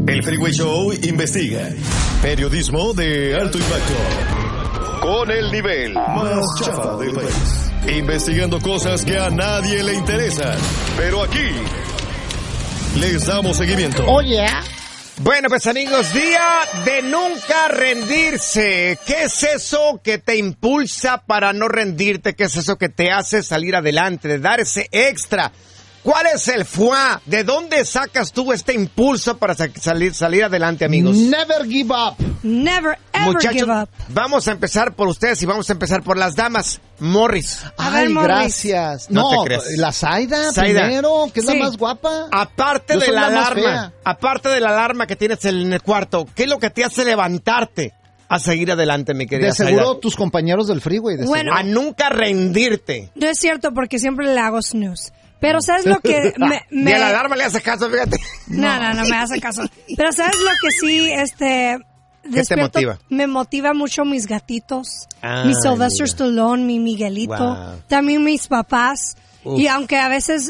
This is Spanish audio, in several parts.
El Freeway Show investiga. Periodismo de alto impacto. Con el nivel más chafa del país. Investigando cosas que a nadie le interesan. Pero aquí les damos seguimiento. Oye. Bueno, pues amigos, día de nunca rendirse. ¿Qué es eso que te impulsa para no rendirte? ¿Qué es eso que te hace salir adelante, de dar ese extra? ¿Cuál es el fuá? ¿De dónde sacas tú este impulso para salir adelante, amigos? Never give up. Never, ever Muchachos, give up. vamos a empezar por ustedes y vamos a empezar por las damas. Morris. A ver, Ay, Morris. gracias. No te No, crees. la Zaida Zaida. primero, que es Sí. la más guapa. Aparte Yo de soy la la más alarma, fea. aparte de la alarma que tienes en el cuarto, ¿qué es lo que te hace levantarte a seguir adelante, mi querida De seguro Zaida? tus compañeros del freeway. De Bueno, A nunca rendirte. No es cierto porque siempre le hago snooze. Pero ¿sabes lo que Ni a la alarma le hace caso, fíjate. No me hace caso. Pero ¿sabes lo que sí, despierto? motiva? Me motiva mucho mis gatitos. Ay, Mi Sylvester mira. Stallone, mi Miguelito. Wow. También mis papás. Uf. Y aunque a veces,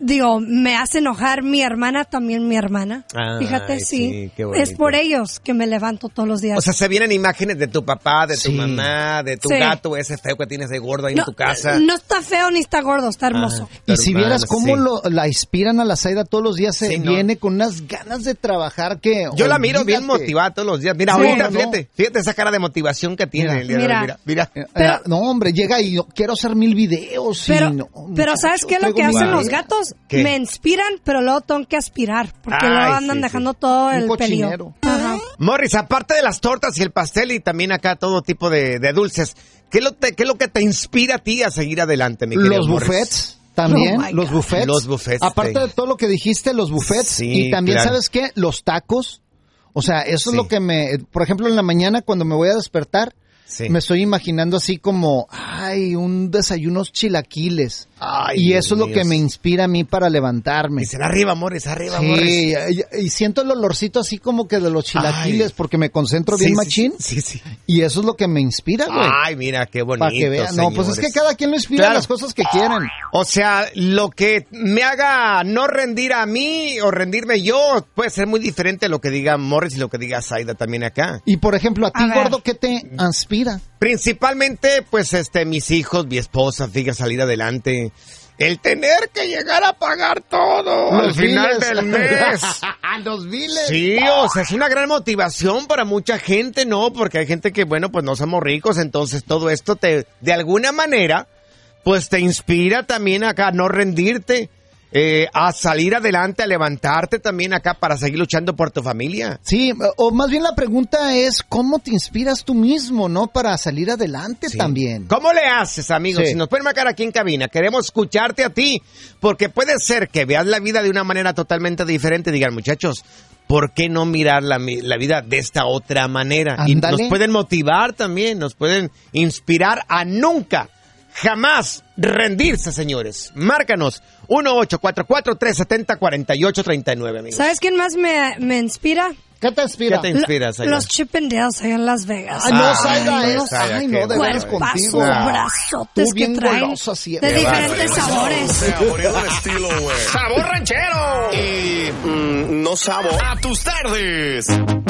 me hace enojar mi hermana, también mi hermana. Ay, Fíjate, sí, qué bonito. es por ellos que me levanto todos los días. O sea, se vienen imágenes de tu papá, de tu Sí. mamá, de tu Sí. gato, ese feo que tienes de gordo ahí no, en tu casa. no está feo ni está gordo, está hermoso. Y si vieras cómo sí. la inspiran a la Zaida todos los días, se Sí, ¿no? viene con unas ganas de trabajar que... Yo la miro bien olvídate. motivada todos los días. Mira, Sí. ahorita, No. fíjate esa cara de motivación que tiene el día de hoy. Mira. Mira. Pero- No, hombre, llega y yo quiero hacer 1000 videos. Pero, y no, pero ¿sabes muchachos, qué es lo traigo que mi hacen idea. los gatos? ¿Qué? Me inspiran, pero luego tengo que aspirar, porque Ay, luego andan sí, dejando sí. todo Un el cochinero. pelillo. Ajá. Morris, aparte de las tortas y el pastel y también acá todo tipo de dulces, ¿qué es lo que te inspira a ti a seguir adelante, mi querido Los Morris? buffets. También, Oh, my los God. buffets. Los buffets, Aparte sí. de todo lo que dijiste, los buffets. Sí, y también, claro. ¿sabes qué? Los tacos. O sea, eso Sí. es lo que por ejemplo, en la mañana cuando me voy a despertar, Sí. me estoy imaginando así como, un desayunos chilaquiles. Ay, y Dios eso es lo mío. que me inspira a mí para levantarme. Dicen arriba, Morris, arriba, Morris. Sí, y siento el olorcito así como que de los chilaquiles Ay. porque me concentro bien Sí, machín. Sí. Y eso es lo que me inspira, güey. Ay, mira, qué bonito, Para que vean. No, pues es que señores. cada quien lo inspira Claro. las cosas que quieren. O sea, lo que me haga no rendir a mí o rendirme yo puede ser muy diferente a lo que diga Morris y lo que diga Zaida también acá. Y por ejemplo, a ti, A ver. gordo, ¿qué te inspira? Principalmente, pues, mis hijos, mi esposa, fíjate, salir adelante. El tener que llegar a pagar todo al Los final biles. del mes. Los biles. Sí, o sea, es una gran motivación para mucha gente, ¿no? Porque hay gente que, bueno, pues no somos ricos, entonces todo esto de alguna manera, pues te inspira también acá a no rendirte, a salir adelante, a levantarte también acá para seguir luchando por tu familia. Sí, o más bien la pregunta es, ¿cómo te inspiras tú mismo, no? Para salir adelante Sí. también. ¿Cómo le haces, amigos? Sí. Si nos pueden marcar aquí en cabina, queremos escucharte a ti, porque puede ser que veas la vida de una manera totalmente diferente. Digan, muchachos, ¿por qué no mirar la vida de esta otra manera? Y Ándale. nos pueden motivar también, nos pueden inspirar a nunca, jamás rendirse, señores. Márcanos 1-844-370-4839, amigos. ¿Sabes quién más me inspira? ¿Qué te inspira? ¿Qué te inspira, Zaida? Los Chippendales allá en Las Vegas. Ay, no, Ay, Zaida, no, Zaida, ay, qué no, de veras bueno. contigo. Cuerpazo, brazotes Tú bien que traen golosa siempre. de Qué diferentes bárbaro. sabores. Saboreado el estilo, güey. ¡Sabor ranchero! Y no sabo. A tus tardes.